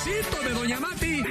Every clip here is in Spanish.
tatuajito de Doña Mati.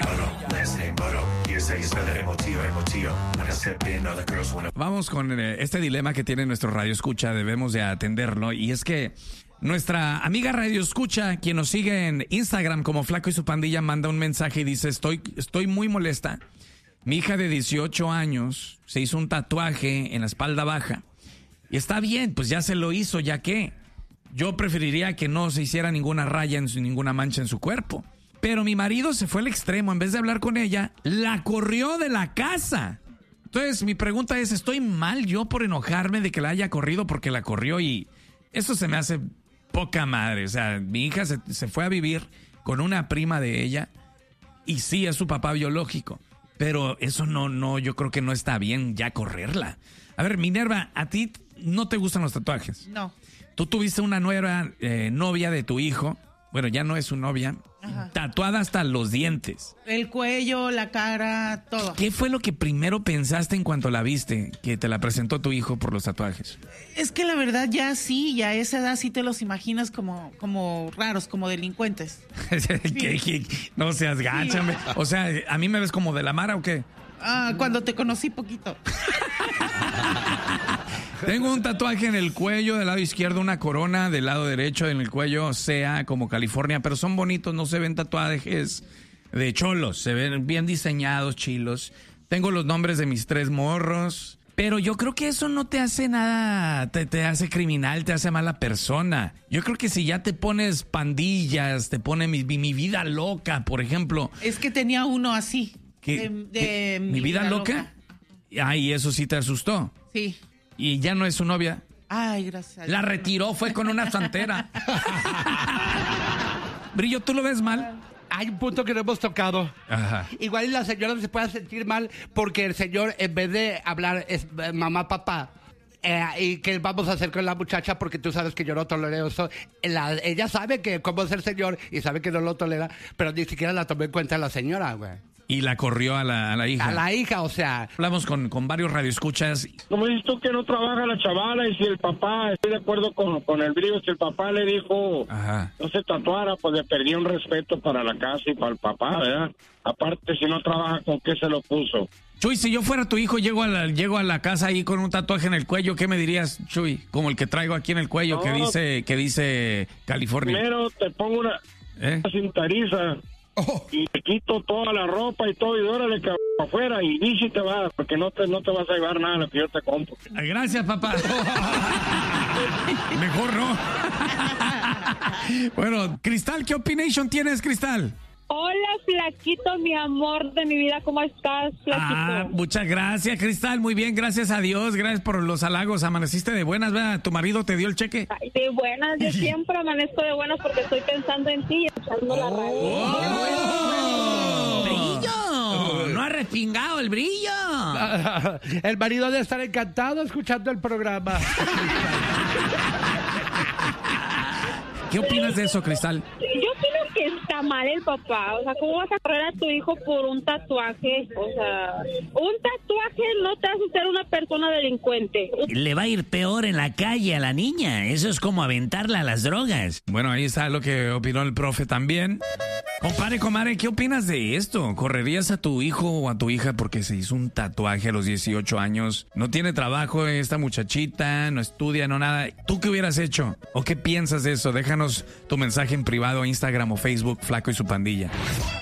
Vamos con este dilema que tiene nuestro Radio Escucha, debemos de atenderlo, y es que nuestra amiga Radio Escucha, quien nos sigue en Instagram como Flaco y su Pandilla, manda un mensaje y dice: estoy muy molesta. Mi hija de 18 años se hizo un tatuaje en la espalda baja. Y está bien, pues ya se lo hizo, ya que yo preferiría que no se hiciera ninguna raya, ninguna mancha en su cuerpo. Pero mi marido se fue al extremo, en vez de hablar con ella, la corrió de la casa. Entonces mi pregunta es, ¿estoy mal yo por enojarme de que la haya corrido porque la corrió? Y eso se me hace poca madre. O sea, mi hija se fue a vivir con una prima de ella y sí es su papá biológico. Pero eso no, yo creo que no está bien ya correrla. A ver, Minerva, ¿a ti no te gustan los tatuajes? No. Tú tuviste una nueva novia de tu hijo. Bueno, ya no es su novia. Ajá. Tatuada hasta los dientes. El cuello, la cara, todo. ¿Qué fue lo que primero pensaste en cuanto la viste, que te la presentó tu hijo por los tatuajes? Es que la verdad ya a esa edad sí te los imaginas como raros, como delincuentes. Sí. No seas gáchame. Sí. O sea, ¿a mí me ves como de la Mara o qué? Cuando te conocí poquito. Tengo un tatuaje en el cuello, del lado izquierdo una corona, del lado derecho en el cuello SEA como California, pero son bonitos, no se ven tatuajes de cholos, se ven bien diseñados, chilos. Tengo los nombres de mis 3 morros, pero yo creo que eso no te hace nada, te hace criminal, te hace mala persona. Yo creo que si ya te pones pandillas, te pone mi vida loca, por ejemplo. Es que tenía uno así. ¿Mi vida loca? Ay, eso sí te asustó. Sí. ¿Y ya no es su novia? Ay, gracias. La retiró, fue con una santera. Brillo, ¿tú lo ves mal? Hay un punto que no hemos tocado. Ajá. Igual la señora se puede sentir mal porque el señor, en vez de hablar es mamá, papá, y qué vamos a hacer con la muchacha, porque tú sabes que yo no tolero eso. Ella sabe que cómo es el señor y sabe que no lo tolera, pero ni siquiera la tomó en cuenta la señora, güey. Y la corrió a la hija. A la hija, o sea. Hablamos con varios radioescuchas. Como dices tú que no trabaja la chavala, y si el papá, estoy de acuerdo con el Brillo, si el papá le dijo no se tatuara, pues le perdí un respeto para la casa y para el papá, ¿verdad? Aparte, si no trabaja, ¿con qué se lo puso? Chuy, si yo fuera tu hijo, llego a la casa ahí con un tatuaje en el cuello, ¿qué me dirías, Chuy? Como el que traigo aquí en el cuello, que dice California. Primero te pongo una cintariza. Y te quito toda la ropa y todo, y órale, cabrón, afuera, y ni si te vas, porque no te vas a llevar nada de lo que yo te compro. Gracias, papá. Mejor no. Bueno, Cristal, ¿qué opination tienes, Cristal? Hola, Flaquito, mi amor de mi vida, ¿cómo estás, Flaquito? Muchas gracias, Cristal, muy bien, gracias a Dios, gracias por los halagos, amaneciste de buenas, ¿verdad? ¿Tu marido te dio el cheque? Ay, de buenas, yo siempre amanezco de buenas porque estoy pensando en ti y escuchando la radio. ¡Brillo! ¡No ha respingado el Brillo! El marido debe estar encantado escuchando el programa. ¿Qué opinas de eso, Cristal? Yo opino que está mal el papá. O sea, ¿cómo vas a correr a tu hijo por un tatuaje? O sea, un tatuaje no te hace ser una persona delincuente. Le va a ir peor en la calle a la niña. Eso es como aventarla a las drogas. Bueno, ahí está lo que opinó el profe también. Compadre, comadre, ¿qué opinas de esto? ¿Correrías a tu hijo o a tu hija porque se hizo un tatuaje a los 18 años? No tiene trabajo esta muchachita, no estudia, no nada. ¿Tú qué hubieras hecho? ¿O qué piensas de eso? Déjanos tu mensaje en privado, Instagram o Facebook, Flaco y su Pandilla.